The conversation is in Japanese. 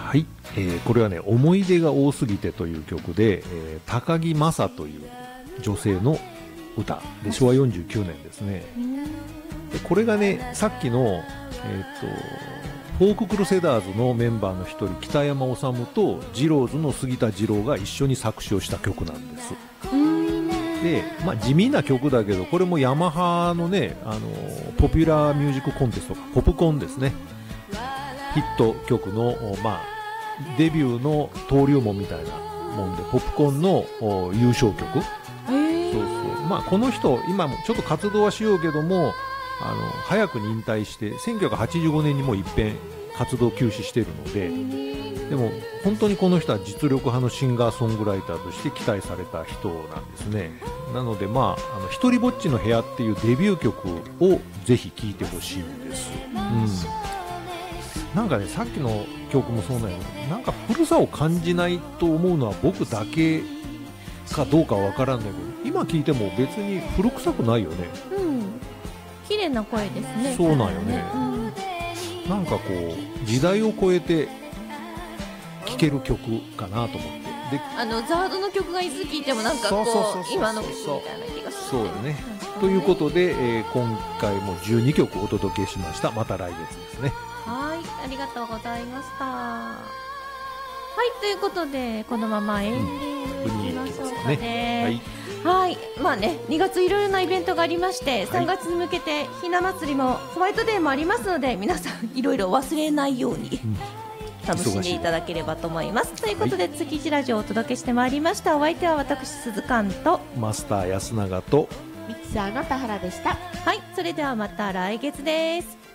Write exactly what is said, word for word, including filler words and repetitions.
はい、えーこれはね思い出が多すぎてという曲で、えー高木雅という女性の歌でしょわよんじゅうきゅうねんですね。でこれがねさっきの、えー、とフォーククルセダーズのメンバーの一人北山治とジローズの杉田二郎が一緒に作詞をした曲なんです。で、まあ、地味な曲だけどこれもヤマハのね、あのポピュラーミュージックコンテストかポップコンですね、ヒット曲の、まあ、デビューの登竜門みたいなもんでポップコンの優勝曲。そうそう、まあ、この人今もちょっと活動はしようけどもあの早くに引退してせんきゅうひゃくはちじゅうごねんにもう一遍活動休止しているので、でも本当にこの人は実力派のシンガーソングライターとして期待された人なんですね。なので、まあ、あの一人ぼっちの部屋っていうデビュー曲をぜひ聴いてほしいんです。うん、なんかねさっきの曲もそうなんやけどなんか古さを感じないと思うのは僕だけかどうかは分からんだけど今聴いても別に古臭くないよね。 うん、綺麗な声ですね。 そうなんよね、うん、なんかこう時代を超えて聴ける曲かなと思って、であのザードの曲がいつ聴いてもなんかこう今の曲みたいな気がする。 そうよね、うん、ということで、えー、今回もじゅうにきょくお届けしました。また来月ですね。 はい、ありがとうございました。はい、ということでこのままエンディングに行きましょうかね。はい、まあね、にがついろいろなイベントがありまして、さんがつに向けてひな祭りもホワイトデーもありますので皆さんいろいろ忘れないように、うん、楽しんでいただければと思います。ということで、はい、築地ラジオをお届けしてまいりました。お相手は私鈴鹿とマスター安永とミキサーの田原でした。 はい、それではまた来月です。